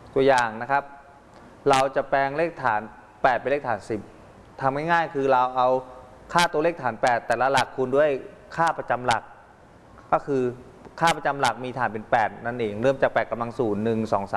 ตัวอย่างนะครับเราจะแปลงเลขฐาน8เป็นเลขฐาน10ทำง่ายๆคือเราเอาค่าตัวเลขฐาน8แต่ละหลักคูณด้วยค่าประจำหลักก็คือค่าประจำหลักมีฐานเป็น8นั่นเองเริ่มจาก8กำลัง0 1 2